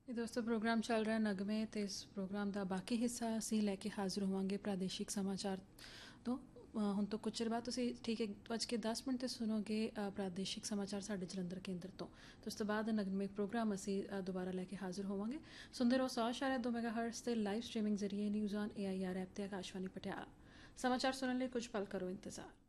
ਇਹ ਦੋਸਤੋ ਪ੍ਰੋਗਰਾਮ ਚੱਲ ਰਿਹਾ ਨਗਮੇ ਤੇ ਇਸ ਪ੍ਰੋਗਰਾਮ ਦਾ ਬਾਕੀ ਹਿੱਸਾ ਅਸੀਂ ਲੈ ਕੇ ਹਾਜ਼ਰ ਹੋਵਾਂਗੇ ਪ੍ਰਾਦੇਸ਼ਿਕ ਸਮਾਚਾਰ ਤੋਂ ਹੁਣ ਤੋਂ ਕੁਝ ਚਿਰ ਬਾਅਦ ਤੁਸੀਂ ਠੀਕ 1:10 ਤੇ ਸੁਣੋਗੇ ਪ੍ਰਾਦੇਸ਼ਿਕ ਸਮਾਚਾਰ ਸਾਡੇ ਜਲੰਧਰ ਕੇਂਦਰ ਤੋਂ ਤੇ ਉਸ ਤੋਂ ਬਾਅਦ ਨਗਮੇ ਪ੍ਰੋਗਰਾਮ ਅਸੀਂ ਦੁਬਾਰਾ ਲੈ ਕੇ ਹਾਜ਼ਰ ਹੋਵਾਂਗੇ। ਸੁਣਦੇ ਰਹੋ 100.2 ਮੈਗਾਹਰਟਜ਼ ਤੇ ਲਾਈਵ ਸਟ੍ਰੀਮਿੰਗ ਜ਼ਰੀਏ ਨਿਊਜ਼ ਔਨ AIR ਐਪ ਤੇ ਆਕਾਸ਼ਵਾਣੀ ਪਟਿਆਲਾ। ਸਮਾਚਾਰ ਸੁਣਨ ਲਈ ਕੁਝ ਪਲ ਕਰੋ ਇੰਤਜ਼ਾਰ।